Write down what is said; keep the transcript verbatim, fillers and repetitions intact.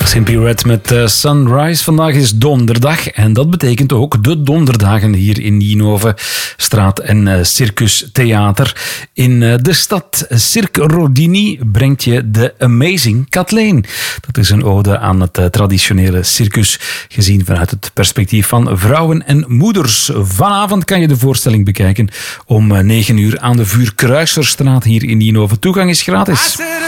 Simply Red met uh, Sunrise. Vandaag is donderdag en dat betekent ook de donderdagen hier in Ninove. Straat- en uh, Circus Theater. In uh, de stad Cirque Rodini brengt je de Amazing Kathleen. Dat is een ode aan het uh, traditionele circus, gezien vanuit het perspectief van vrouwen en moeders. Vanavond kan je de voorstelling bekijken om uh, negen uur aan de Vuurkruiserstraat hier in Ninove. Toegang is gratis.